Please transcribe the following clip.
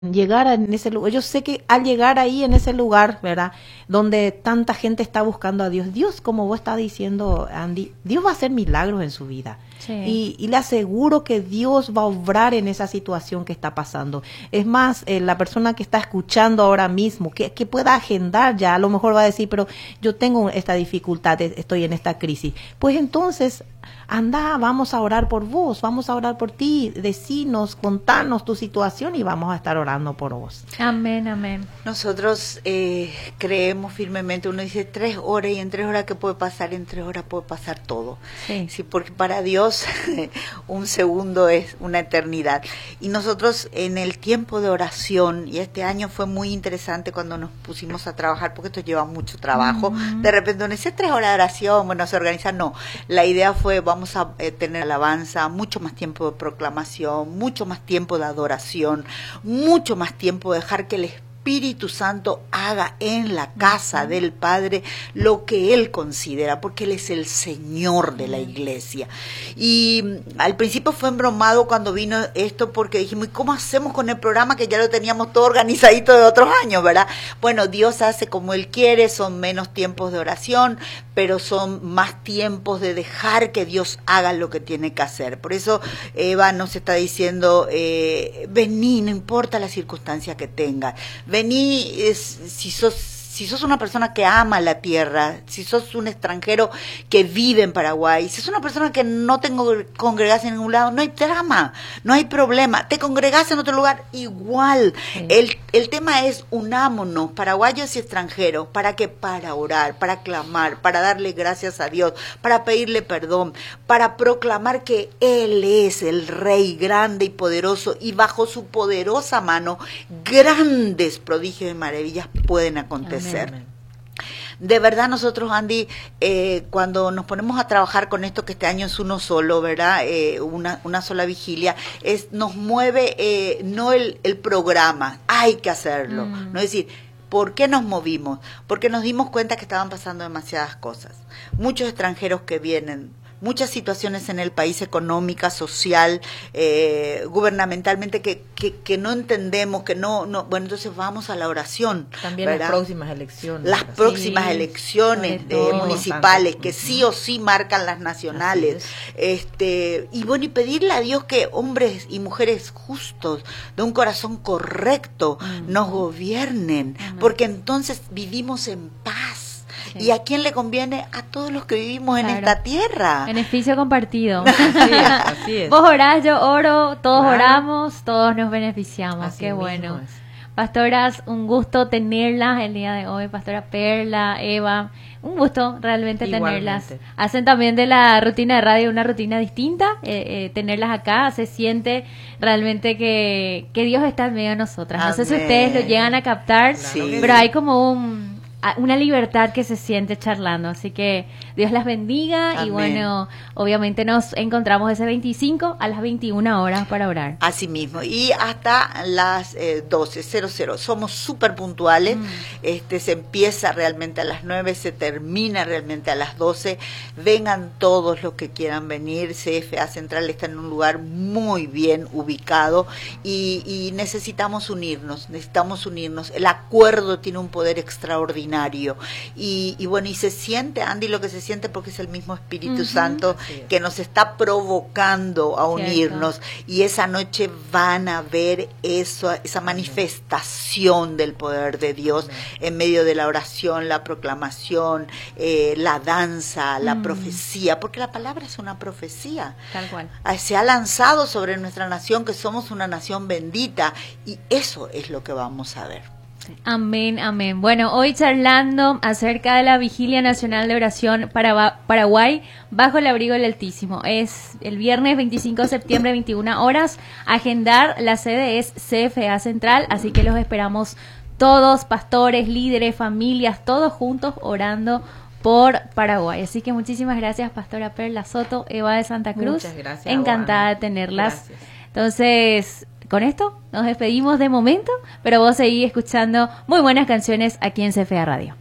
llegar en ese lugar. Yo sé que al llegar ahí en ese lugar, ¿verdad? Donde tanta gente está buscando a Dios, Dios, como vos estás diciendo, Andy, Dios va a hacer milagros en su vida. Sí. Y le aseguro que Dios va a obrar en esa situación que está pasando. Es más, la persona que está escuchando ahora mismo, que pueda agendar ya, a lo mejor va a decir, pero yo tengo esta dificultad, estoy en esta crisis. Pues entonces, anda, vamos a orar por vos, vamos a orar por ti, decinos, contanos tu situación y vamos a estar orando por vos. Amén, amén. Nosotros creemos firmemente, uno dice 3 horas y en 3 horas ¿qué puede pasar? En 3 horas puede pasar todo. Sí. Sí, porque para Dios un segundo es una eternidad. Y nosotros en el tiempo de oración, y este año fue muy interesante cuando nos pusimos a trabajar, porque esto lleva mucho trabajo, de repente uno dice 3 horas de oración, bueno, se organiza, no. La idea fue, vamos a tener alabanza, mucho más tiempo de proclamación, mucho más tiempo de adoración, mucho más tiempo de dejar que el Espíritu Santo haga en la casa del Padre lo que Él considera, porque Él es el Señor de la iglesia. Y al principio fue embromado cuando vino esto, porque dijimos, ¿y cómo hacemos con el programa que ya lo teníamos todo organizadito de otros años, verdad? Bueno, Dios hace como Él quiere, son menos tiempos de oración, pero son más tiempos de dejar que Dios haga lo que tiene que hacer. Por eso Eva nos está diciendo, vení, no importa la circunstancia que tengas, vení, si sos una persona que ama la tierra, si sos un extranjero que vive en Paraguay, si sos una persona que no te congregás en ningún lado, no hay drama, no hay problema, te congregás en otro lugar, igual. Sí. El tema es unámonos, paraguayos y extranjeros, ¿para qué? Para orar, para clamar, para darle gracias a Dios, para pedirle perdón, para proclamar que Él es el Rey grande y poderoso, y bajo su poderosa mano grandes prodigios y maravillas pueden acontecer. Amén. De verdad nosotros, Andy, cuando nos ponemos a trabajar con esto, que este año es uno solo, ¿verdad? Una sola vigilia, nos mueve no el programa, hay que hacerlo, no es decir, ¿por qué nos movimos? Porque nos dimos cuenta que estaban pasando demasiadas cosas, muchos extranjeros que vienen, muchas situaciones en el país, económica, social, gubernamentalmente, que no entendemos, que no, bueno, entonces vamos a la oración. También, ¿verdad? Las próximas elecciones. Las próximas elecciones municipales, que sí o sí marcan las nacionales. Y bueno, y pedirle a Dios que hombres y mujeres justos, de un corazón correcto, nos gobiernen, porque entonces vivimos en paz. Sí. ¿Y a quién le conviene? A todos los que vivimos en esta tierra. Beneficio compartido. Así es. Vos orás, yo oro, todos oramos, todos nos beneficiamos. Así Qué bueno. Es. Pastoras, un gusto tenerlas el día de hoy. Pastora Perla, Eva, un gusto realmente tenerlas. Hacen también de la rutina de radio una rutina distinta. Tenerlas acá, se siente realmente que Dios está en medio de nosotras. No sé si ustedes lo llegan a captar, pero hay como una libertad que se siente charlando, así que Dios las bendiga. Amén. Y bueno, obviamente nos encontramos ese 25 a las 21 horas para orar. Así mismo, y hasta las 12:00, somos súper puntuales, se empieza realmente a las 9, se termina realmente a las 12, vengan todos los que quieran venir, CFA Central está en un lugar muy bien ubicado y necesitamos unirnos, el acuerdo tiene un poder extraordinario. Y bueno, y se siente, Andy, lo que se siente porque es el mismo Espíritu Santo que nos está provocando a unirnos. Y esa noche van a ver esa manifestación del poder de Dios en medio de la oración, la proclamación, la danza, la profecía, porque la palabra es una profecía. Tal cual. Se ha lanzado sobre nuestra nación, que somos una nación bendita, y eso es lo que vamos a ver. Amén, amén. Bueno, hoy charlando acerca de la Vigilia Nacional de Oración para Paraguay bajo el abrigo del Altísimo. Es el viernes 25 de septiembre, 21 horas. Agendar, la sede es CFA Central, así que los esperamos todos, pastores, líderes, familias, todos juntos orando por Paraguay. Así que muchísimas gracias, Pastora Perla Soto, Eva de Santa Cruz. Muchas gracias. Encantada de tenerlas. Gracias. Entonces, con esto nos despedimos de momento, pero vos seguís escuchando muy buenas canciones aquí en CFA Radio.